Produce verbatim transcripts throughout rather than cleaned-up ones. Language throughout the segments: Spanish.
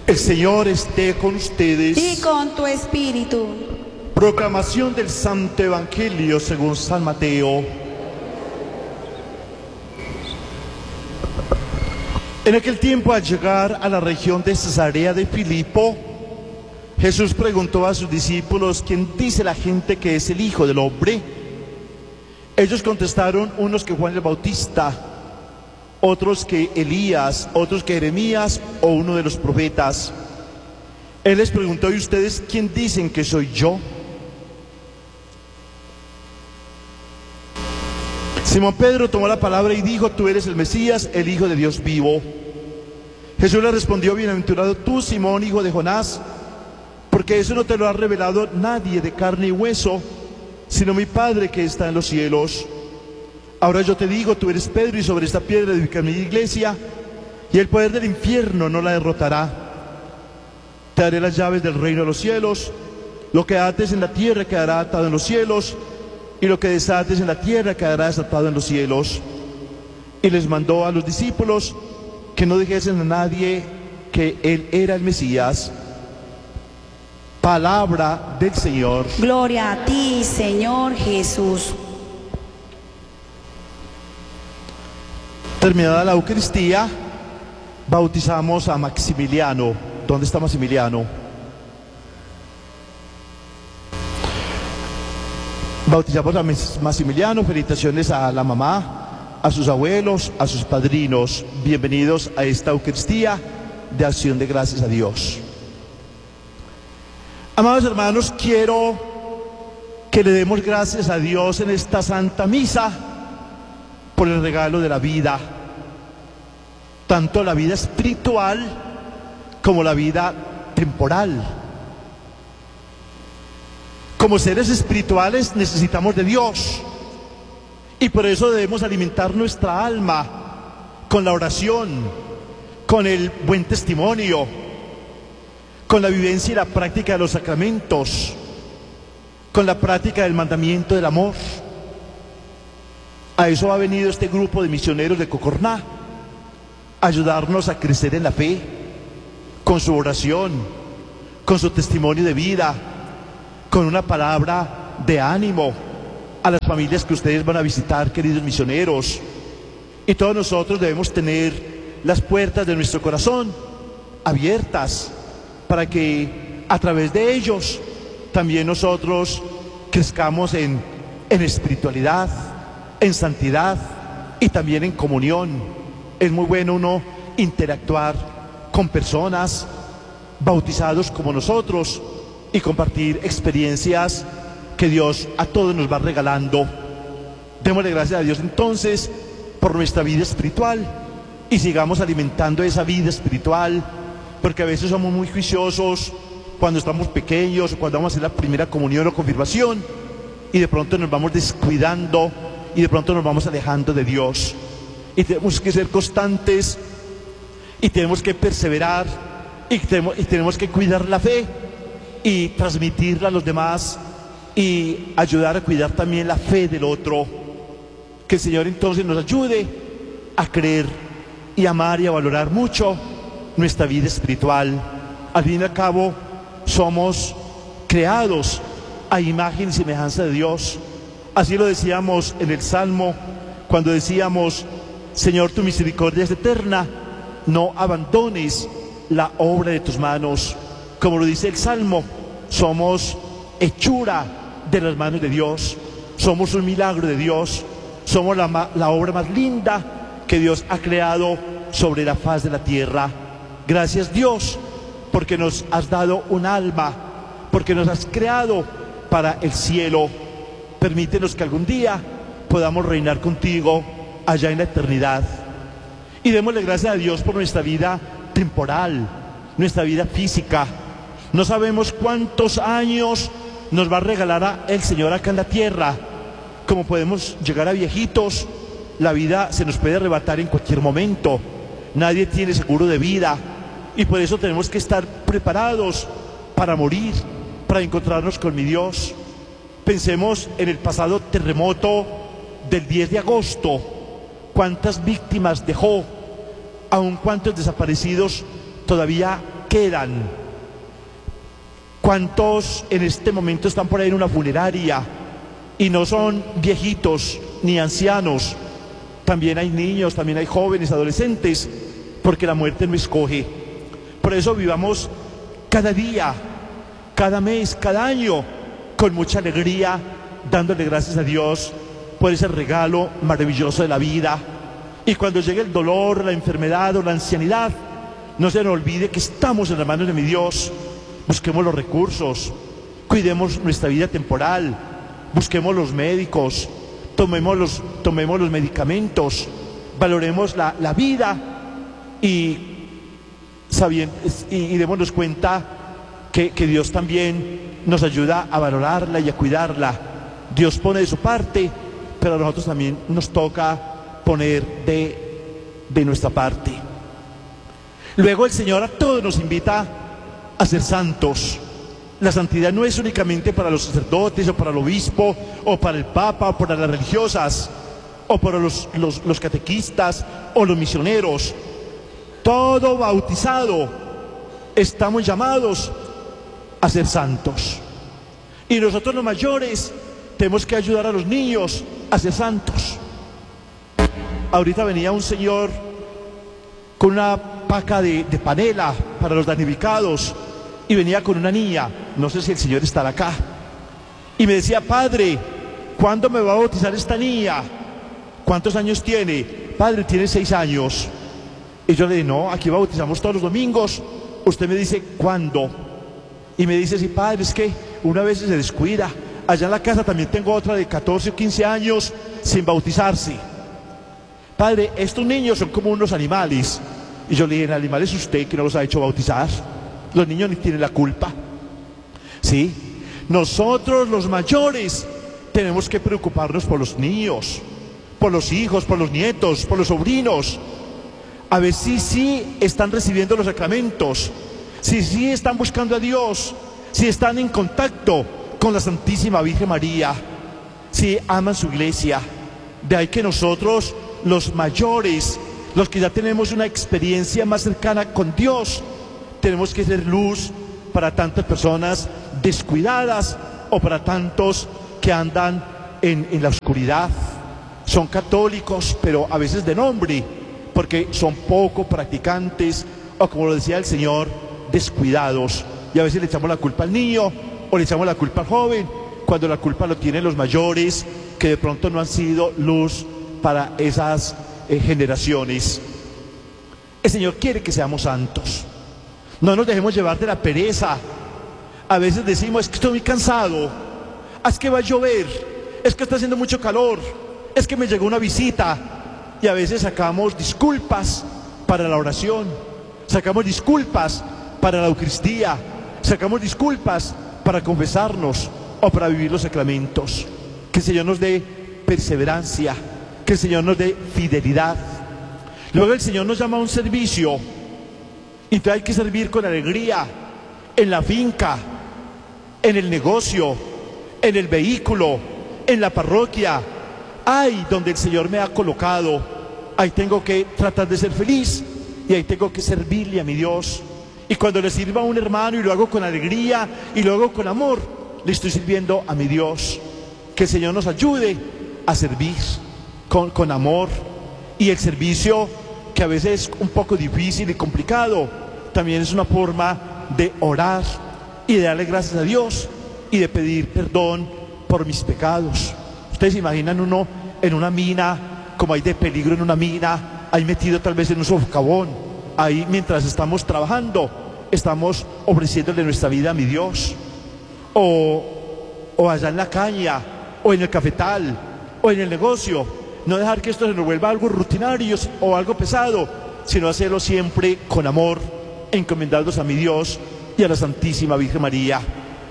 El Señor esté con ustedes. Y con tu espíritu. Proclamación del Santo Evangelio según San Mateo. En aquel tiempo, al llegar a la región de Cesarea de Filipo, Jesús preguntó a sus discípulos: ¿quién dice la gente que es el Hijo del Hombre? Ellos contestaron: unos que Juan el Bautista, otros que Elías, otros que Jeremías o uno de los profetas. Él les preguntó: ¿y ustedes quién dicen que soy yo? Simón Pedro tomó la palabra y dijo: tú eres el Mesías, el Hijo de Dios vivo. Jesús le respondió: bienaventurado tú, Simón, hijo de Jonás, porque eso no te lo ha revelado nadie de carne y hueso, sino mi Padre que está en los cielos. Ahora yo te digo, tú eres Pedro, y sobre esta piedra edificaré mi iglesia, y el poder del infierno no la derrotará. Te daré las llaves del reino de los cielos. Lo que ates en la tierra quedará atado en los cielos, y lo que desates en la tierra quedará desatado en los cielos. Y les mandó a los discípulos que no dijesen a nadie que él era el Mesías. Palabra del Señor. Gloria a ti, Señor Jesús. Terminada la Eucaristía, bautizamos a Maximiliano. ¿Dónde está Maximiliano? Bautizamos a Maximiliano. Felicitaciones a la mamá, a sus abuelos, a sus padrinos. Bienvenidos a esta Eucaristía de acción de gracias a Dios. Amados hermanos, quiero que le demos gracias a Dios en esta Santa Misa por el regalo de la vida, tanto la vida espiritual como la vida temporal. Como seres espirituales necesitamos de Dios, y por eso debemos alimentar nuestra alma con la oración, con el buen testimonio, con la vivencia y la práctica de los sacramentos, con la práctica del mandamiento del amor. A eso ha venido este grupo de misioneros de Cocorná, a ayudarnos a crecer en la fe, con su oración, con su testimonio de vida, con una palabra de ánimo a las familias que ustedes van a visitar, queridos misioneros. Y todos nosotros debemos tener las puertas de nuestro corazón abiertas para que a través de ellos también nosotros crezcamos en, en espiritualidad, en santidad y también en comunión. Es muy bueno uno interactuar con personas bautizados como nosotros y compartir experiencias que Dios a todos nos va regalando. Démosle gracias a Dios entonces por nuestra vida espiritual y sigamos alimentando esa vida espiritual, porque a veces somos muy juiciosos cuando estamos pequeños o cuando vamos a hacer la primera comunión o confirmación, y de pronto nos vamos descuidando y de pronto nos vamos alejando de Dios. Y tenemos que ser constantes y tenemos que perseverar y tenemos, y tenemos que cuidar la fe y transmitirla a los demás y ayudar a cuidar también la fe del otro. Que el Señor entonces nos ayude a creer y amar y a valorar mucho nuestra vida espiritual. Al fin y al cabo somos creados a imagen y semejanza de Dios. Así lo decíamos en el Salmo cuando decíamos: Señor, tu misericordia es eterna, no abandones la obra de tus manos. Como lo dice el Salmo, somos hechura de las manos de Dios, somos un milagro de Dios, somos la, la obra más linda que Dios ha creado sobre la faz de la tierra. Gracias, Dios, porque nos has dado un alma, porque nos has creado para el cielo. Permítenos que algún día podamos reinar contigo allá en la eternidad. Y démosle gracias a Dios por nuestra vida temporal, nuestra vida física. No sabemos cuántos años nos va a regalar a el Señor acá en la tierra. Como podemos llegar a viejitos, la vida se nos puede arrebatar en cualquier momento. Nadie tiene seguro de vida y por eso tenemos que estar preparados para morir, para encontrarnos con mi Dios. Pensemos en el pasado terremoto del diez de agosto, cuántas víctimas dejó, aun cuántos desaparecidos todavía quedan. ¿Cuántos en este momento están por ahí en una funeraria y no son viejitos ni ancianos? También hay niños, también hay jóvenes, adolescentes, porque la muerte no escoge. Por eso vivamos cada día, cada mes, cada año, con mucha alegría, dándole gracias a Dios por ese regalo maravilloso de la vida. Y cuando llegue el dolor, la enfermedad o la ancianidad, no se nos olvide que estamos en las manos de mi Dios. Busquemos los recursos, cuidemos nuestra vida temporal, busquemos los médicos, tomemos los, tomemos los medicamentos, valoremos la, la vida y, sabiendo, y, y démonos cuenta que, que Dios también nos ayuda a valorarla y a cuidarla. Dios pone de su parte, pero a nosotros también nos toca poner de, de nuestra parte. Luego el Señor a todos nos invita a ser santos. La santidad no es únicamente para los sacerdotes o para el obispo o para el papa o para las religiosas o para los, los, los catequistas o los misioneros. Todo bautizado estamos llamados a ser santos. Y nosotros los mayores tenemos que ayudar a los niños a ser santos. Ahorita venía un señor con una paca de, de panela para los damnificados y venía con una niña, no sé si el señor estará acá, y me decía: padre, ¿cuándo me va a bautizar esta niña? ¿Cuántos años tiene? Padre, tiene seis años. Y yo le dije: no, aquí bautizamos todos los domingos. Usted me dice ¿cuándo? Y me dice: sí, padre, es que una vez se descuida. Allá en la casa también tengo otra de catorce o quince años sin bautizarse. Padre, estos niños son como unos animales. Y yo le dije: el animal es usted que no los ha hecho bautizar. Los niños ni tienen la culpa. ¿Sí? Nosotros los mayores tenemos que preocuparnos por los niños, por los hijos, por los nietos, por los sobrinos. A ver si sí están recibiendo los sacramentos, si sí están buscando a Dios, si están en contacto con la Santísima Virgen María, si aman su iglesia. De ahí que nosotros, los mayores, los que ya tenemos una experiencia más cercana con Dios, tenemos que ser luz para tantas personas descuidadas o para tantos que andan en, en la oscuridad. Son católicos, pero a veces de nombre, porque son poco practicantes o, como lo decía el Señor, descuidados. Y a veces le echamos la culpa al niño o le echamos la culpa al joven, cuando la culpa lo tienen los mayores, que de pronto no han sido luz para esas eh, generaciones. El Señor quiere que seamos santos. No nos dejemos llevar de la pereza. A veces decimos: es que estoy muy cansado, es que va a llover, es que está haciendo mucho calor, es que me llegó una visita. Y a veces sacamos disculpas para la oración, sacamos disculpas para la Eucaristía, sacamos disculpas para confesarnos o para vivir los sacramentos. Que el Señor nos dé perseverancia, que el Señor nos dé fidelidad. Luego el Señor nos llama a un servicio, y entonces hay que servir con alegría en la finca, en el negocio, en el vehículo, en la parroquia. Ay, donde el Señor me ha colocado, ahí tengo que tratar de ser feliz y ahí tengo que servirle a mi Dios. Y cuando le sirva a un hermano y lo hago con alegría y lo hago con amor, le estoy sirviendo a mi Dios. Que el Señor nos ayude a servir con, con amor. Y el servicio, que a veces es un poco difícil y complicado, también es una forma de orar y de darle gracias a Dios y de pedir perdón por mis pecados. Ustedes se imaginan uno en una mina, como hay de peligro en una mina, ahí metido tal vez en un sofocabón, ahí mientras estamos trabajando, estamos ofreciéndole nuestra vida a mi Dios. O, o allá en la caña, o en el cafetal, o en el negocio. No dejar que esto se nos vuelva algo rutinario o algo pesado, sino hacerlo siempre con amor, encomendados a mi Dios y a la Santísima Virgen María.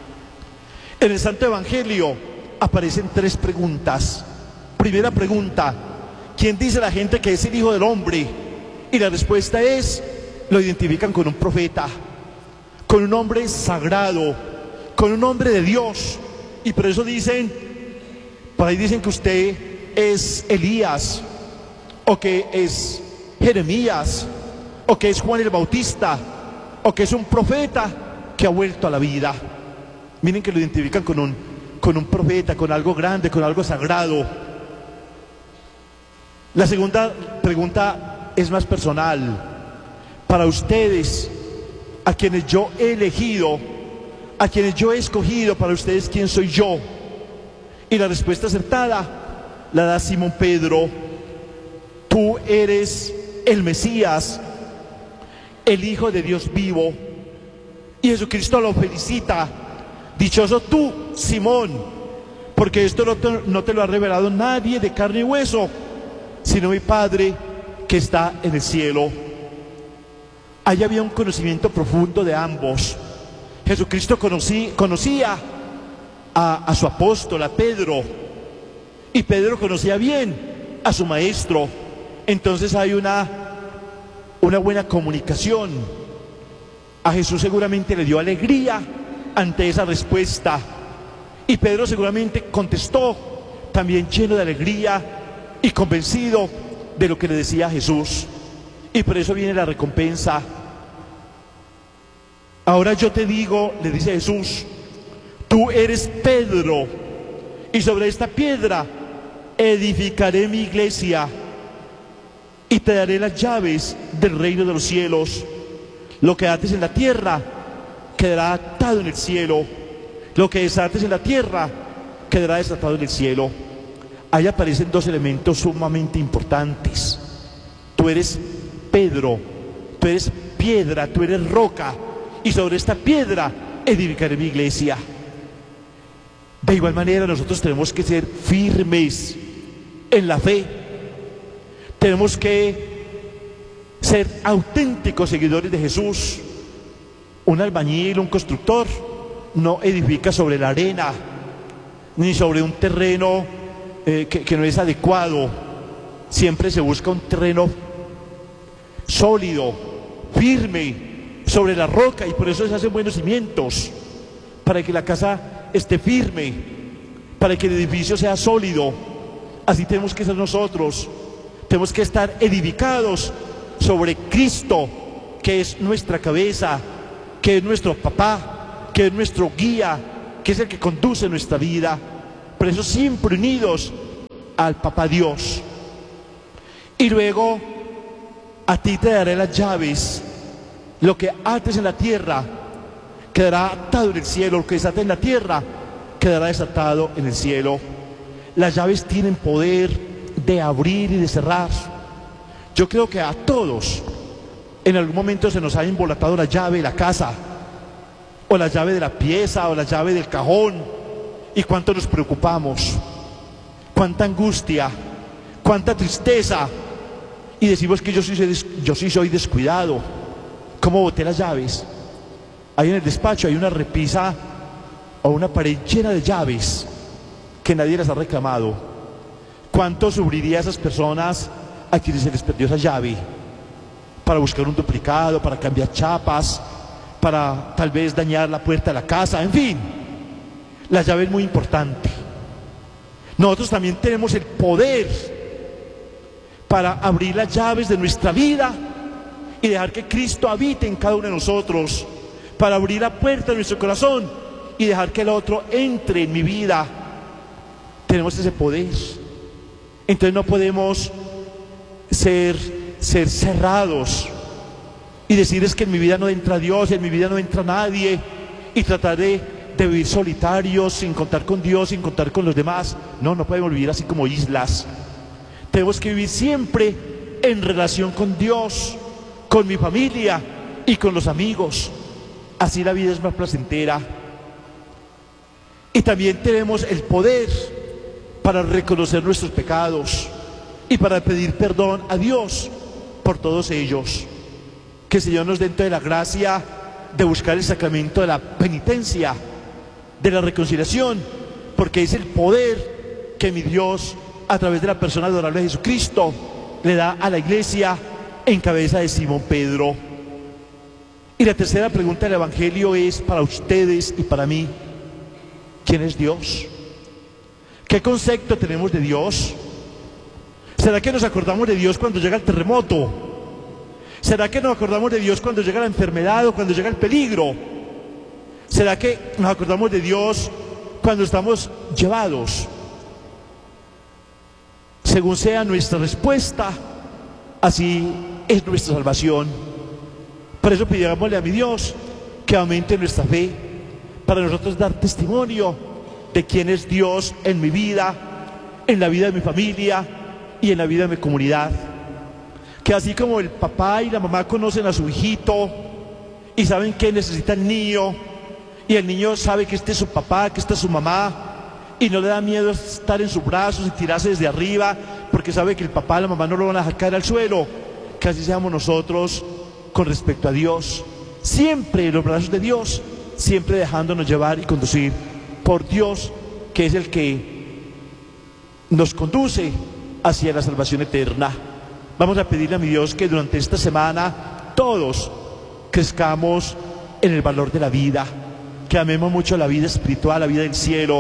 En el Santo Evangelio aparecen tres preguntas. Primera pregunta: ¿quién dice la gente que es el Hijo del Hombre? Y la respuesta es: lo identifican con un profeta, con un hombre sagrado, con un hombre de Dios. Y por eso dicen, por ahí dicen que usted es Elías, o que es Jeremías, o que es Juan el Bautista, o que es un profeta que ha vuelto a la vida. Miren que lo identifican con un, con un profeta, con algo grande, con algo sagrado. La segunda pregunta es más personal. Para ustedes, a quienes yo he elegido, a quienes yo he escogido, para ustedes, ¿quién soy yo? Y la respuesta acertada la da Simón Pedro. Tú eres el Mesías, el Hijo de Dios vivo. Y Jesucristo lo felicita. Dichoso tú, Simón, porque esto no te, no te lo ha revelado nadie de carne y hueso, sino mi Padre que está en el cielo. Allí había un conocimiento profundo de ambos. Jesucristo conocí, conocía a, a su apóstol, a Pedro, y Pedro conocía bien a su maestro. Entonces hay una, una buena comunicación. A Jesús seguramente le dio alegría ante esa respuesta, y Pedro seguramente contestó también lleno de alegría y convencido de lo que le decía Jesús. Y por eso viene la recompensa. Ahora yo te digo, le dice Jesús, tú eres Pedro, y sobre esta piedra edificaré mi iglesia, y te daré las llaves del reino de los cielos. Lo que ates en la tierra quedará atado en el cielo, lo que desates en la tierra quedará desatado en el cielo. Ahí aparecen dos elementos sumamente importantes. Tú eres Pedro, tú eres piedra, tú eres roca, y sobre esta piedra edificaré mi iglesia. De igual manera, nosotros tenemos que ser firmes en la fe. Tenemos que ser auténticos seguidores de Jesús. Un albañil, un constructor, no edifica sobre la arena, ni sobre un terreno eh, que, que no es adecuado. Siempre se busca un terreno sólido, firme, sobre la roca, y por eso se hacen buenos cimientos, para que la casa esté firme, para que el edificio sea sólido. Así tenemos que ser nosotros. Tenemos que estar edificados sobre Cristo, que es nuestra cabeza, que es nuestro papá, que es nuestro guía, que es el que conduce nuestra vida. Por eso siempre unidos al Papá Dios. Y luego, a ti te daré las llaves. Lo que ates en la tierra quedará atado en el cielo, lo que desates en la tierra quedará desatado en el cielo. Las llaves tienen poder de abrir y de cerrar. Yo creo que a todos en algún momento se nos ha embolatado la llave de la casa, o la llave de la pieza, o la llave del cajón, y cuánto nos preocupamos, cuánta angustia, cuánta tristeza, y decimos que yo sí soy, yo sí soy descuidado. ¿Cómo boté las llaves? Ahí en el despacho hay una repisa o una pared llena de llaves que nadie las ha reclamado. ¿Cuánto sufriría esas personas a quienes se les perdió esa llave? Para buscar un duplicado, para cambiar chapas, para tal vez dañar la puerta de la casa, en fin. La llave es muy importante. Nosotros también tenemos el poder para abrir las llaves de nuestra vida y dejar que Cristo habite en cada uno de nosotros, para abrir la puerta de nuestro corazón y dejar que el otro entre en mi vida. Tenemos ese poder. Entonces no podemos ser, ser cerrados y decir es que en mi vida no entra Dios, en mi vida no entra nadie, y tratar de, de vivir solitarios, sin contar con Dios, sin contar con los demás. No, no podemos vivir así como islas. Tenemos que vivir siempre en relación con Dios, con mi familia y con los amigos. Así la vida es más placentera. Y también tenemos el poder para reconocer nuestros pecados y para pedir perdón a Dios por todos ellos. Que el Señor nos dé entonces la gracia de buscar el sacramento de la penitencia, de la reconciliación, porque es el poder que mi Dios, a través de la persona adorable de Jesucristo, le da a la iglesia en cabeza de Simón Pedro. Y la tercera pregunta del Evangelio es para ustedes y para mí: ¿quién es Dios? ¿Qué concepto tenemos de Dios? ¿Será que nos acordamos de Dios cuando llega el terremoto? ¿Será que nos acordamos de Dios cuando llega la enfermedad o cuando llega el peligro? ¿Será que nos acordamos de Dios cuando estamos llevados? Según sea nuestra respuesta, así es nuestra salvación. Por eso pidámosle a mi Dios que aumente nuestra fe, para nosotros dar testimonio de quién es Dios en mi vida, en la vida de mi familia y en la vida de mi comunidad. Que así como el papá y la mamá conocen a su hijito y saben qué necesita el niño, y el niño sabe que este es su papá, que esta es su mamá, y no le da miedo estar en sus brazos y tirarse desde arriba, porque sabe que el papá y la mamá no lo van a dejar caer al suelo, que así seamos nosotros con respecto a Dios, siempre en los brazos de Dios, siempre dejándonos llevar y conducir por Dios, que es el que nos conduce hacia la salvación eterna. Vamos a pedirle a mi Dios que durante esta semana todos crezcamos en el valor de la vida, que amemos mucho la vida espiritual, la vida del cielo,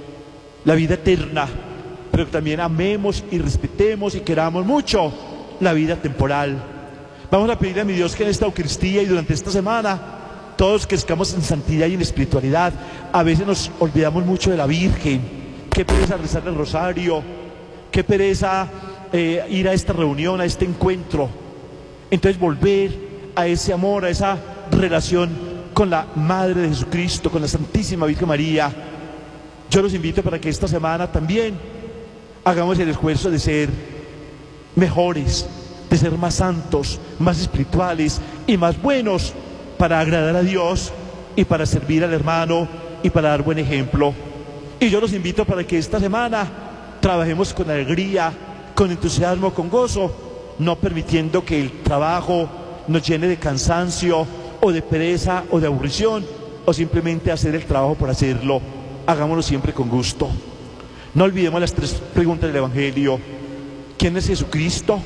la vida eterna, pero que también amemos y respetemos y queramos mucho la vida temporal. Vamos a pedirle a mi Dios que en esta Eucaristía y durante esta semana todos crezcamos en santidad y en espiritualidad. A veces nos olvidamos mucho de la Virgen. Qué pereza rezar el rosario, qué pereza eh, ir a esta reunión, a este encuentro. Entonces volver a ese amor, a esa relación con la Madre de Jesucristo, con la Santísima Virgen María. Yo los invito para que esta semana también hagamos el esfuerzo de ser mejores, de ser más santos, más espirituales y más buenos, para agradar a Dios y para servir al hermano y para dar buen ejemplo. Y yo los invito para que esta semana trabajemos con alegría, con entusiasmo, con gozo, no permitiendo que el trabajo nos llene de cansancio o de pereza o de aburrición, o simplemente hacer el trabajo por hacerlo. Hagámoslo siempre con gusto. No olvidemos las tres preguntas del Evangelio. ¿Quién es Jesucristo?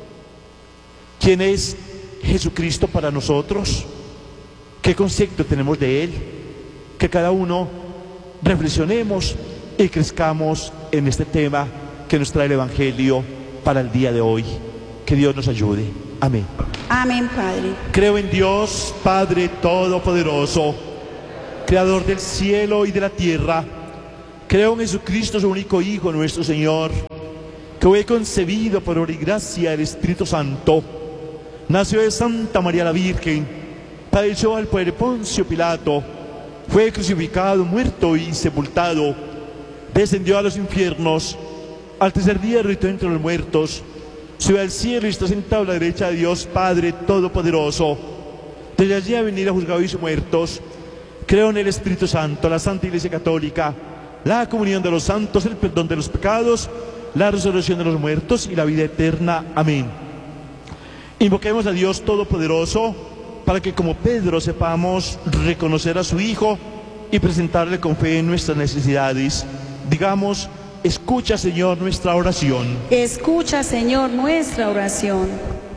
¿Quién es Jesucristo para nosotros? ¿Qué concepto tenemos de Él? Que cada uno reflexionemos y crezcamos en este tema que nos trae el Evangelio para el día de hoy. Que Dios nos ayude. Amén. Amén, Padre. Creo en Dios, Padre Todopoderoso, Creador del cielo y de la tierra. Creo en Jesucristo, su único Hijo, nuestro Señor, que fue concebido por obra y gracia del Espíritu Santo. Nació de Santa María la Virgen, padeció al poder de Poncio Pilato, fue crucificado, muerto y sepultado, descendió a los infiernos, al tercer día resucitó entre los muertos, subió al cielo y está sentado a la derecha de Dios Padre Todopoderoso. Desde allí ha venido a juzgar a los muertos. Creo en el Espíritu Santo, la Santa Iglesia Católica, la comunión de los santos, el perdón de los pecados, la resurrección de los muertos y la vida eterna. Amén. Invoquemos a Dios Todopoderoso para que, como Pedro, sepamos reconocer a su Hijo y presentarle con fe en nuestras necesidades. Digamos: escucha, Señor, nuestra oración. Escucha, Señor, nuestra oración.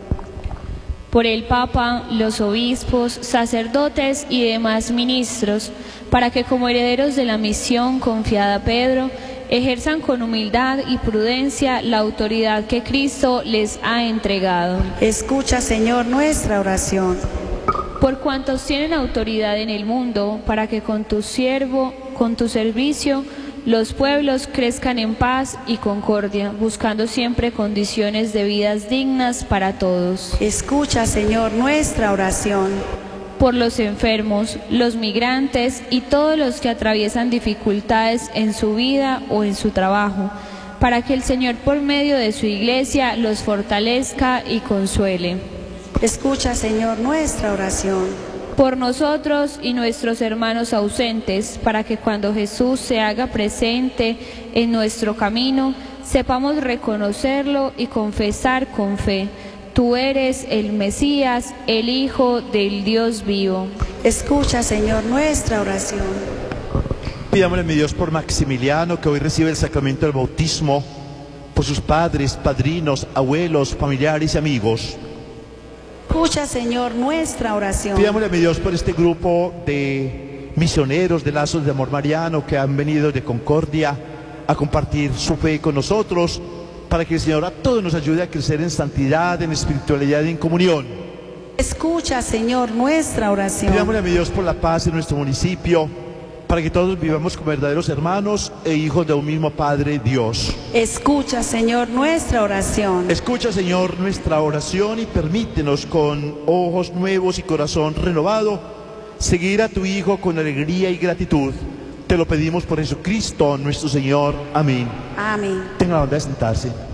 Por el Papa, los obispos, sacerdotes y demás ministros, para que como herederos de la misión confiada a Pedro, ejerzan con humildad y prudencia la autoridad que Cristo les ha entregado. Escucha, Señor, nuestra oración. Por cuantos tienen autoridad en el mundo, para que con tu siervo, con tu servicio, los pueblos crezcan en paz y concordia, buscando siempre condiciones de vidas dignas para todos. Escucha, Señor, nuestra oración. Por los enfermos, los migrantes y todos los que atraviesan dificultades en su vida o en su trabajo, para que el Señor por medio de su Iglesia los fortalezca y consuele. Escucha, Señor, nuestra oración. Por nosotros y nuestros hermanos ausentes, para que cuando Jesús se haga presente en nuestro camino, sepamos reconocerlo y confesar con fe: tú eres el Mesías, el Hijo del Dios vivo. Escucha, Señor, nuestra oración. Pidámosle a mi Dios por Maximiliano, que hoy recibe el sacramento del bautismo, por sus padres, padrinos, abuelos, familiares y amigos. Escucha, Señor, nuestra oración. Pidámosle a mi Dios por este grupo de misioneros de Lazos de Amor Mariano que han venido de Concordia a compartir su fe con nosotros, para que el Señor a todos nos ayude a crecer en santidad, en espiritualidad y en comunión. Escucha, Señor, nuestra oración. Pidámosle a mi Dios por la paz en nuestro municipio, para que todos vivamos como verdaderos hermanos e hijos de un mismo Padre Dios. Escucha, Señor, nuestra oración. Escucha, Señor, nuestra oración y permítenos con ojos nuevos y corazón renovado seguir a tu Hijo con alegría y gratitud. Te lo pedimos por Jesucristo nuestro Señor. Amén. Amén. Tenga la bondad de sentarse.